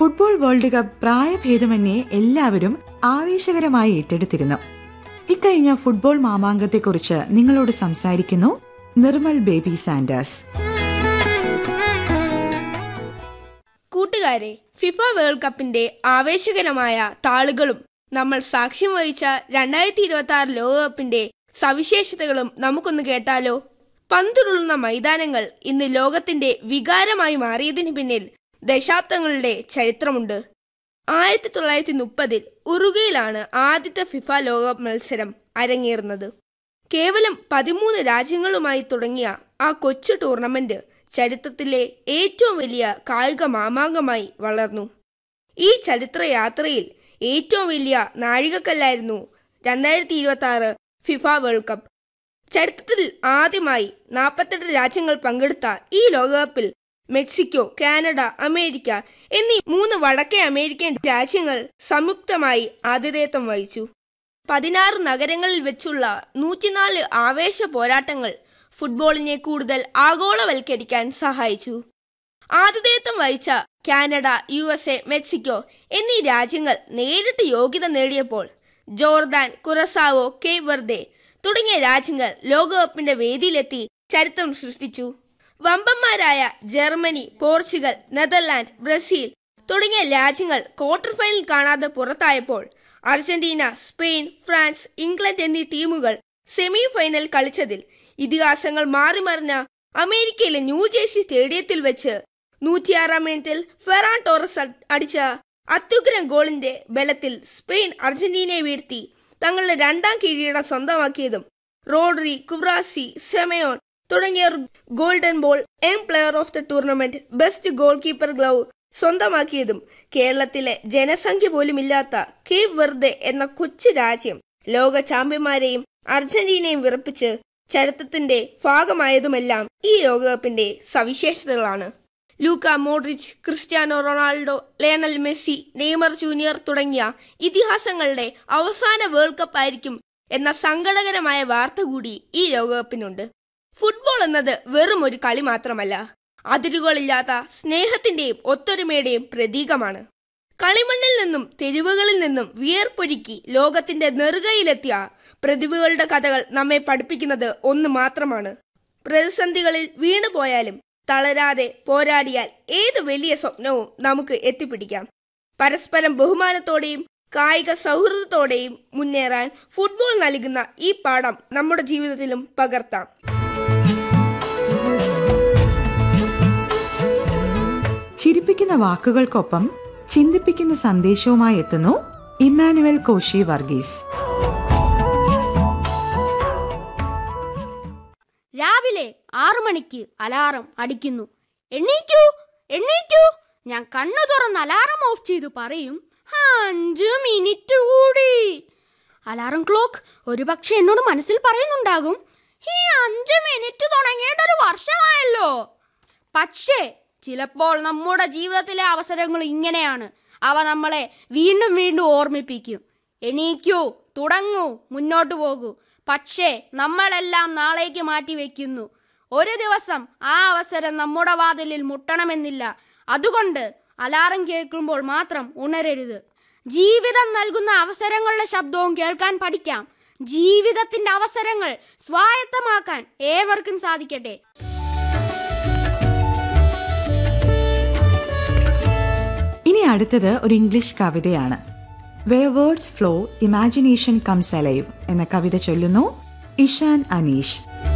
Football world cup പ്രായഭേദമന്യേ എല്ലാവരും ആവേശകരമായി ഏറ്റെടുത്തിരുന്നു. ഇക്കഴിഞ്ഞ ഫുട്ബോൾ മാമാങ്കത്തെക്കുറിച്ച് നിങ്ങളോട് സംസാരിക്കുന്നു നിർമ്മൽ ബേബി സാൻഡേഴ്സ്. കൂട്ടുകാരെ, ഫിഫ വേൾഡ് കപ്പിന്റെ ആവേശകരമായ താളുകളും നമ്മൾ സാക്ഷ്യം വഹിച്ച 2026 ലോകകപ്പിന്റെ സവിശേഷതകളും നമുക്കൊന്ന് കേട്ടാലോ? പന്തുരുളുന്ന മൈതാനങ്ങൾ ഇന്ന് ലോകത്തിന്റെ വികാരമായി മാറിയതിന് പിന്നിൽ ദശാബ്ദങ്ങളുടെ ചരിത്രമുണ്ട്. 1930 ഉറുഗ്വേയിലാണ് ആദ്യത്തെ ഫിഫ ലോകകപ്പ് മത്സരം അരങ്ങേറുന്നത്. കേവലം 13 രാജ്യങ്ങളുമായി തുടങ്ങിയ ആ കൊച്ചു ടൂർണമെന്റ് ചരിത്രത്തിലെ ഏറ്റവും വലിയ കായിക മാമാങ്കമായി വളർന്നു. ഈ ചരിത്രയാത്രയിൽ ഏറ്റവും വലിയ നാഴികക്കല്ലായിരുന്നു 2026 ഫിഫ വേൾഡ് കപ്പ്. ചരിത്രത്തിൽ ആദ്യമായി 48 രാജ്യങ്ങൾ പങ്കെടുത്ത ഈ ലോകകപ്പിൽ മെക്സിക്കോ, കാനഡ, അമേരിക്ക എന്നീ 3 വടക്കേ അമേരിക്കൻ രാജ്യങ്ങൾ സംയുക്തമായി ആതിഥേയത്വം വഹിച്ചു. 16 നഗരങ്ങളിൽ വെച്ചുള്ള 104 ആവേശ പോരാട്ടങ്ങൾ ഫുട്ബോളിനെ കൂടുതൽ ആഗോളവൽക്കരിക്കാൻ സഹായിച്ചു. ആതിഥേയത്വം വഹിച്ച കാനഡ, USA, മെക്സിക്കോ എന്നീ രാജ്യങ്ങൾ നേരിട്ട് യോഗ്യത നേടിയപ്പോൾ ജോർദാൻ, കുറസാവോ, കേപ്പ് വെർദെ തുടങ്ങിയ രാജ്യങ്ങൾ ലോകകപ്പിന്റെ വേദിയിലെത്തി ചരിത്രം സൃഷ്ടിച്ചു. വമ്പന്മാരായ ജർമ്മനി, പോർച്ചുഗൽ, നെതർലാൻഡ്, ബ്രസീൽ തുടങ്ങിയ രാജ്യങ്ങൾ ക്വാർട്ടർ ഫൈനൽ കാണാതെ പുറത്തായപ്പോൾ അർജന്റീന, സ്പെയിൻ, ഫ്രാൻസ്, ഇംഗ്ലണ്ട് എന്നീ ടീമുകൾ സെമി ഫൈനൽ കളിച്ചതിൽ ഇതിഹാസങ്ങൾ മാറിമറിഞ്ഞ അമേരിക്കയിലെ ന്യൂജേഴ്സി സ്റ്റേഡിയത്തിൽ വെച്ച് 106-ാം മിനിറ്റിൽ ഫെറാൻ ടോറസ് അടിച്ച അത്യുഗ്രൻ ഗോളിന്റെ ബലത്തിൽ സ്പെയിൻ അർജന്റീനയെ വീഴ്ത്തി തങ്ങളുടെ 2ാം കിരീടം സ്വന്തമാക്കിയതും റോഡ്രി, കുബ്രാസി, സെമയോൺ തുടങ്ങിയവർ golden ball, young player of the tournament, best goal keeper glove സ്വന്തമാക്കിയതും കേരളത്തിലെ ജനസംഖ്യ പോലുമില്ലാത്ത കേപ്പ് വെർദെ എന്ന കൊച്ചു രാജ്യം ലോക ചാമ്പ്യന്മാരെയും അർജന്റീനയും വിറപ്പിച്ച് ചരിത്രത്തിന്റെ ഭാഗമായതുമെല്ലാം ഈ ലോകകപ്പിന്റെ സവിശേഷതകളാണ്. Luka Modric, Cristiano Ronaldo, Lionel Messi, Neymar junior തുടങ്ങിയ ഇതിഹാസങ്ങളുടെ അവസാന വേൾഡ് കപ്പ് ആയിരിക്കും എന്ന സങ്കടകരമായ വാർത്ത കൂടി ഈ ലോകകപ്പിനുണ്ട്. ഫുട്ബോൾ എന്നത് വെറും ഒരു കളി മാത്രമല്ല, അതിരുകളില്ലാത്ത സ്നേഹത്തിന്റെയും ഒത്തൊരുമയുടെയും പ്രതീകമാണ്. കളിമണ്ണിൽ നിന്നും തെരുവുകളിൽ നിന്നും വിയർപ്പൊഴുക്കി ലോകത്തിന്റെ നെറുകയിലെത്തിയ പ്രതിഭകളുടെ കഥകൾ നമ്മെ പഠിപ്പിക്കുന്നത് ഒന്ന് മാത്രമാണ്: പ്രതിസന്ധികളിൽ വീണുപോയാലും തളരാതെ പോരാടിയാൽ ഏത് വലിയ സ്വപ്നവും നമുക്ക് എത്തിപ്പിടിക്കാം. പരസ്പരം ബഹുമാനത്തോടെയും കായിക സൗഹൃദത്തോടെയും മുന്നേറാൻ ഫുട്ബോൾ നൽകുന്ന ഈ പാഠം നമ്മുടെ ജീവിതത്തിലും പകർത്താം. ചിരിപ്പിക്കുന്ന വാക്കുകൾക്കൊപ്പം ചിന്തിപ്പിക്കുന്ന സന്ദേശവുമായി എത്തുന്നു ഇമ്മാനുവൽ കോശി വർഗീസ്. രാവിലെ 6 മണിക്ക് അലാറം അടിക്കുന്നു. എണ്ണീക്കൂ എണ്ണീക്കൂ. ഞാൻ കണ്ണു തുറന്ന് അലാറം ഓഫ് ചെയ്തു പറയും, 5 മിനിറ്റ് കൂടി. അലാറം ക്ലോക്ക് ഒരുപക്ഷെ എന്നോട് മനസ്സിൽ പറയുന്നുണ്ടാകും, ഈ 5 മിനിറ്റ് തുടങ്ങിയിട്ട് 1 വർഷമായല്ലോ. പക്ഷേ ചിലപ്പോൾ നമ്മുടെ ജീവിതത്തിലെ അവസരങ്ങൾ ഇങ്ങനെയാണ്. അവ നമ്മളെ വീണ്ടും വീണ്ടും ഓർമ്മിപ്പിക്കും. എണീക്കൂ, തുടങ്ങൂ, മുന്നോട്ട് പോകൂ. പക്ഷേ നമ്മളെല്ലാം നാളേക്ക് മാറ്റി വെക്കുന്നു. ഒരു ദിവസം ആ അവസരം നമ്മുടെ വാതിലിൽ മുട്ടണമെന്നില്ല. അതുകൊണ്ട് അലാറം കേൾക്കുമ്പോൾ മാത്രം ഉണരരുത്. ജീവിതം നൽകുന്ന അവസരങ്ങളുടെ ശബ്ദവും കേൾക്കാൻ പഠിക്കാം. ജീവിതത്തിന്റെ അവസരങ്ങൾ സ്വായത്തമാക്കാൻ ഏവർക്കും സാധിക്കട്ടെ. ഇനി അടുത്തത് ഒരു ഇംഗ്ലീഷ് കവിതയാണ്. Where words flow, imagination comes alive എന്ന കവിത ചൊല്ലുന്നു Ishan Aneesh.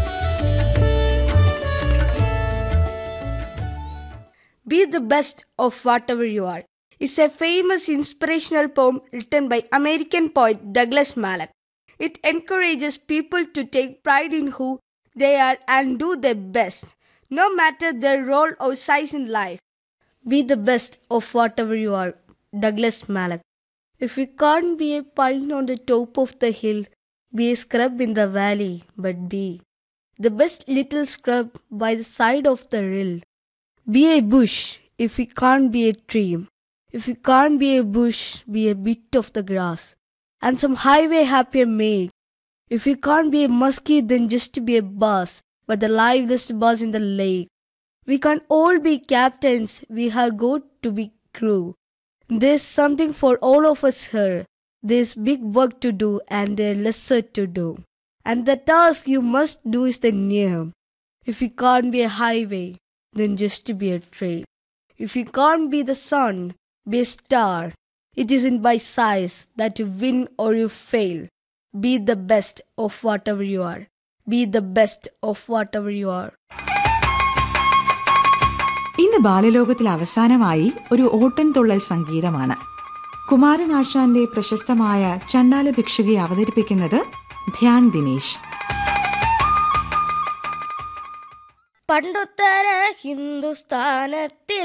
Be the best of whatever you are is a famous inspirational poem written by American poet Douglas Malloch. It encourages people to take pride in who they are and do their best, no matter their role or size in life. Be the best of whatever you are. Douglas Malloch. If you can't be a pine on the top of the hill, be a scrub in the valley, but be the best little scrub by the side of the rill. Be a bush if you can't be a tree. If you can't be a bush, be a bit of the grass and some highway happier make. If you can't be a muskie, then just be a bass, but the liveliest bass in the lake. We can't all be captains, we have got to be crew. There's something for all of us here. There's big work to do and there's lesser to do. And the task you must do is the near. If you can't be a highway, then just be a trail. If you can't be the sun, be a star. It isn't by size that you win or you fail. Be the best of whatever you are. Be the best of whatever you are. ഇന്ന് ബാലലോകത്തിൽ അവസാനമായി ഒരു ഓട്ടൻതുള്ളൽ സംഗീതമാണ്. കുമാരനാശാന്റെ പ്രശസ്തമായ ചണ്ടാല ഭിക്ഷുകയെ അവതരിപ്പിക്കുന്നത് ധ്യാൻ ദിനേശ്. പണ്ടുത്തര ഹിന്ദുസ്ഥാനത്തിൽ